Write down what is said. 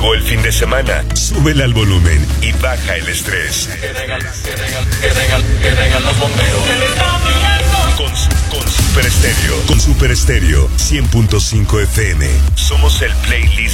Llegó el fin de semana. Súbele al volumen y baja el estrés. Que vengan los bomberos. Con Super Estéreo. Con Super Estéreo 100.5 FM. Somos el playlist